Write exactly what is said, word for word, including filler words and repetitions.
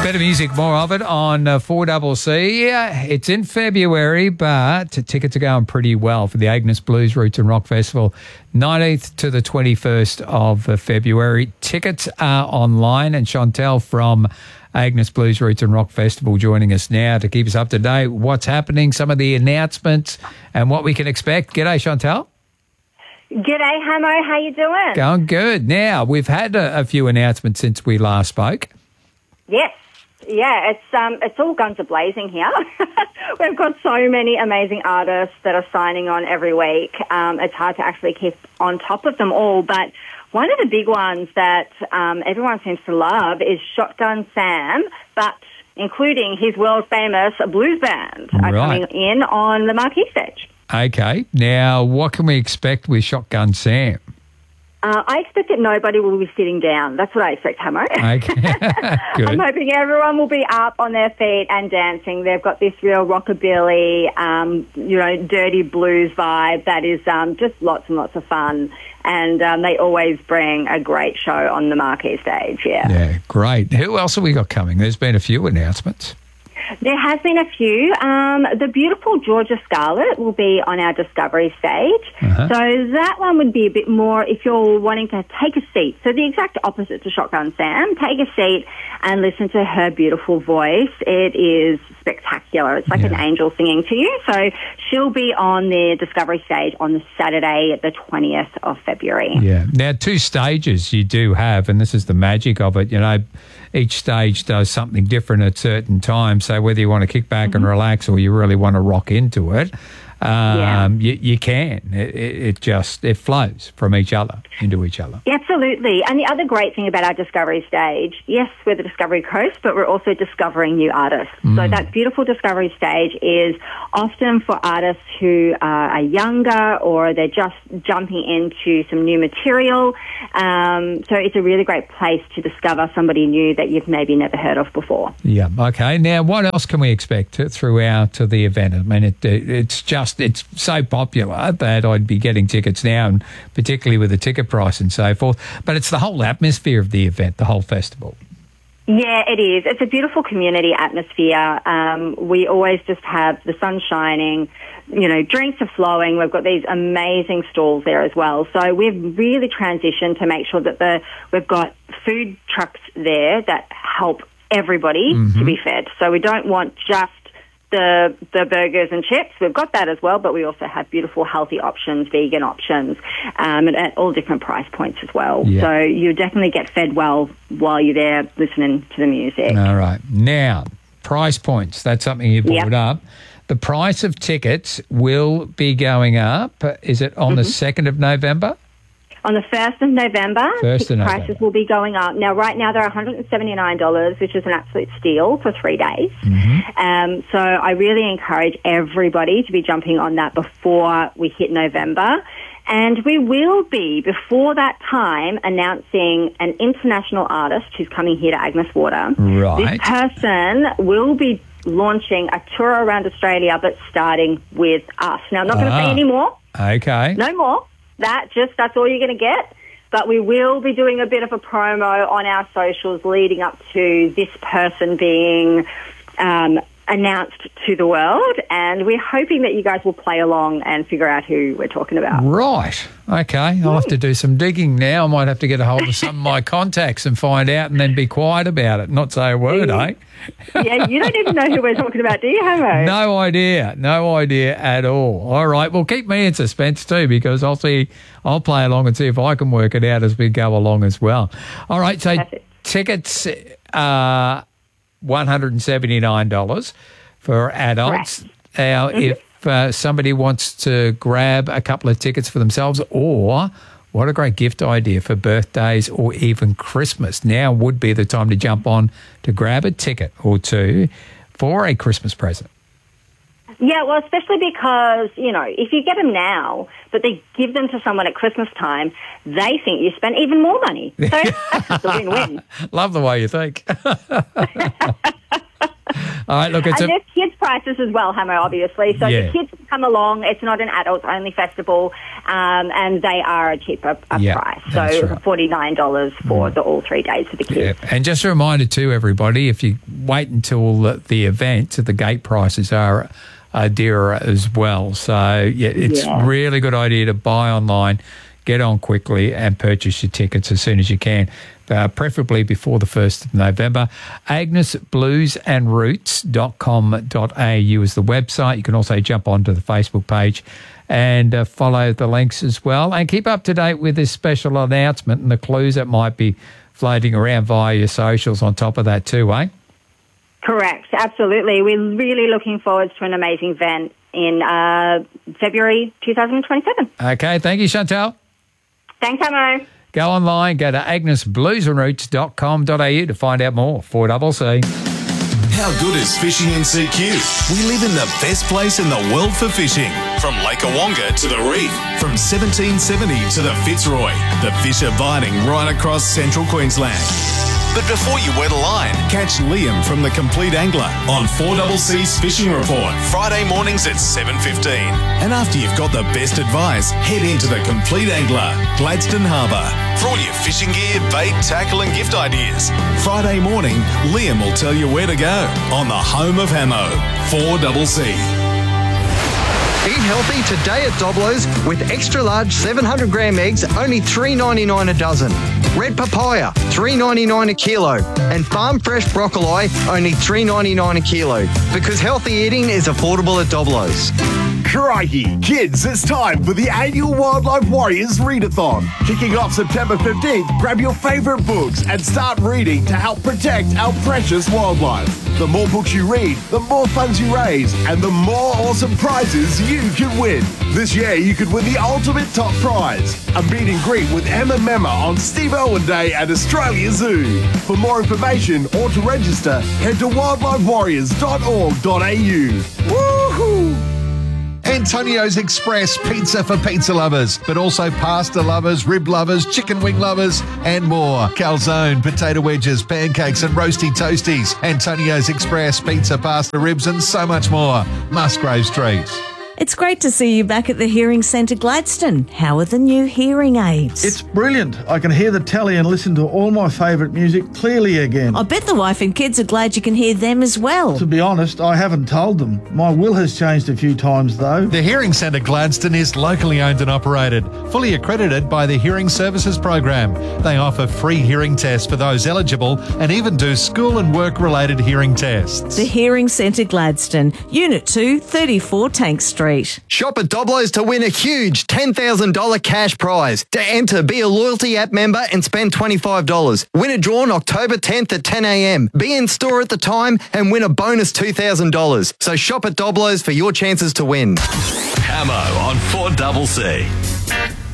Better music, more of it on uh, four C C. Yeah, it's in February, but tickets are going pretty well for the Agnes Blues Roots and Rock Festival, nineteenth to the twenty-first of February. Tickets are online, and Chantel from Agnes Blues Roots and Rock Festival joining us now to keep us up to date. What's happening, some of the announcements, and what we can expect. G'day, Chantel. G'day, Hamo. How you doing? Going good. Now, we've had a, a few announcements since we last spoke. Yes. Yeah, it's um, it's all guns a-blazing here. We've got so many amazing artists that are signing on every week. Um, it's hard to actually keep on top of them all, but one of the big ones that um, everyone seems to love is Shotgun Sam, but including his world-famous blues band are Right. coming in on the marquee stage. Okay. Now, what can we expect with Shotgun Sam? Uh, I expect that nobody will be sitting down. That's what I expect, Hamo. Okay. Good. I'm hoping everyone will be up on their feet and dancing. They've got this real rockabilly, um, you know, dirty blues vibe that is um, just lots and lots of fun. And um, they always bring a great show on the marquee stage, yeah. Yeah, great. Who else have we got coming? There's been a few announcements. There has been a few. Um, the beautiful Georgia Scarlett will be on our Discovery stage. Uh-huh. So that one would be a bit more if you're wanting to take a seat. So the exact opposite to Shotgun Sam. Take a seat and listen to her beautiful voice. It is spectacular. It's like Yeah. an angel singing to you. So she'll be on the Discovery stage on the Saturday, the twentieth of February. Yeah. Now, two stages you do have, and this is the magic of it. You know, each stage does something different at certain times. So whether you want to kick back Mm-hmm. and relax or you really want to rock into it, um, Yeah. you, you can. It, it it just, it flows from each other into each other. Absolutely. And the other great thing about our Discovery stage, yes, we're the Discovery Coast, but we're also discovering new artists. So that beautiful Discovery stage is often for artists who uh, are younger or they're just jumping into some new material. Um, so it's a really great place to discover somebody new that you've maybe never heard of before. Yeah. Okay. Now, what else can we expect throughout to the event? I mean, it, it, it's just, it's so popular that I'd be getting tickets now, and particularly with the ticket price and so forth. But it's the whole atmosphere of the event, the whole festival. Yeah, it is. It's a beautiful community atmosphere. Um, we always just have the sun shining, you know, drinks are flowing. We've got these amazing stalls there as well. So we've really transitioned to make sure that the we've got food trucks there that help everybody Mm-hmm. to be fed. So we don't want just the the burgers and chips. We've got that as well, but we also have beautiful healthy options, vegan options, um, and at all different price points as well. Yeah. So you definitely get fed well while you're there listening to the music. All right. Now, price points. That's something you brought Yep. up. The price of tickets will be going up. Is it on the second of November? On the first of November, First of ticket November. prices will be going up. Now, right now, they're one hundred seventy-nine dollars, which is an absolute steal for three days. Mm-hmm. Um, so I really encourage everybody to be jumping on that before we hit November. And we will be, before that time, announcing an international artist who's coming here to Agnes Water. Right. This person will be launching a tour around Australia, but starting with us. Now, I'm not going to Ah. say any more. Okay. No more. That just, that's all you're going to get. But we will be doing a bit of a promo on our socials leading up to this person being um, announced to the world. And we're hoping that you guys will play along and figure out who we're talking about. Right. Okay. I'll have to do some digging now. I might have to get a hold of some of my contacts and find out and then be quiet about it, not say a word, eh? Yeah, you don't even know who we're talking about, do you, Hamo? No idea. No idea at all. All right. Well, keep me in suspense too, because I'll see, I'll play along and see if I can work it out as we go along as well. All right. So Perfect. tickets are one hundred seventy-nine dollars for adults. Now, Mm-hmm. if uh, somebody wants to grab a couple of tickets for themselves, or what a great gift idea for birthdays or even Christmas. Now would be the time to jump on to grab a ticket or two for a Christmas present. Yeah, well, especially because, you know, if you get them now, but they give them to someone at Christmas time, they think you spent even more money. So that's just a win-win. Love the way you think. All right, look, it's And a... there's kids' prices as well, Hamo, obviously. So Yeah. the kids can come along. It's not an adults-only festival, um, and they are a cheaper a Yeah, price. that's So right. forty-nine dollars for Mm. the all three days for the kids. Yeah. And just a reminder to everybody, if you wait until the, the event, the gate prices are uh, dearer as well. So, yeah, it's Yeah. really good idea to buy online, get on quickly and purchase your tickets as soon as you can, uh, preferably before the first of November. agnes blues and roots dot com dot a u is the website. You can also jump onto the Facebook page and uh, follow the links as well. And keep up to date with this special announcement and the clues that might be floating around via your socials on top of that too, eh? Correct, absolutely. We're really looking forward to an amazing event in uh, February twenty twenty-seven. Okay, thank you, Chantal. Thanks, Amo. Go online, go to agnes blues and roots dot com dot a u to find out more. four C C. How good is fishing in C Q? We live in the best place in the world for fishing. From Lake Awonga to the reef, from seventeen seventy to the Fitzroy, the fish are biting right across central Queensland. But before you wet a line, catch Liam from The Complete Angler on four C C's Fishing Report, Friday mornings at seven fifteen. And after you've got the best advice, head into The Complete Angler, Gladstone Harbour, for all your fishing gear, bait, tackle and gift ideas. Friday morning, Liam will tell you where to go on the home of Hamo, four C C. Eat healthy today at Doblo's with extra large seven hundred gram eggs, only three ninety-nine a dozen. Red papaya, three ninety-nine a kilo. And farm fresh broccoli, only three ninety-nine a kilo. Because healthy eating is affordable at Doblo's. Crikey, kids, it's time for the annual Wildlife Warriors Readathon. Kicking off September fifteenth, grab your favourite books and start reading to help protect our precious wildlife. The more books you read, the more funds you raise, and the more awesome prizes you can win. This year, you could win the ultimate top prize, a meet and greet with Emma Memma on Steve Irwin Day at Australia Zoo. For more information or to register, head to wildlife warriors dot org dot a u. Woohoo! Antonio's Express pizza for pizza lovers, but also pasta lovers, rib lovers, chicken wing lovers, and more. Calzone, potato wedges, pancakes, and roasty toasties. Antonio's Express pizza, pasta, ribs, and so much more. Musgrave Street. It's great to see you back at the Hearing Centre Gladstone. How are the new hearing aids? It's brilliant. I can hear the telly and listen to all my favourite music clearly again. I bet the wife and kids are glad you can hear them as well. To be honest, I haven't told them. My will has changed a few times though. The Hearing Centre Gladstone is locally owned and operated, fully accredited by the Hearing Services Program. They offer free hearing tests for those eligible and even do school and work-related hearing tests. The Hearing Centre Gladstone, Unit two, thirty-four Tank Street. Shop at Doblo's to win a huge ten thousand dollars cash prize. To enter, be a loyalty app member and spend twenty-five dollars. Win a draw on October tenth at ten a m. Be in store at the time and win a bonus two thousand dollars. So shop at Doblo's for your chances to win. Hamo on four C C.